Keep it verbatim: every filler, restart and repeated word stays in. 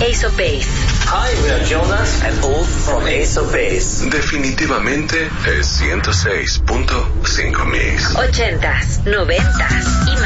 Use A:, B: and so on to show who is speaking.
A: Ace of Base.
B: Hi, we are Jonas and Ulf from Ace of Base.
C: Definitivamente es ciento seis punto cinco mix.
A: Ochentas, noventas y más.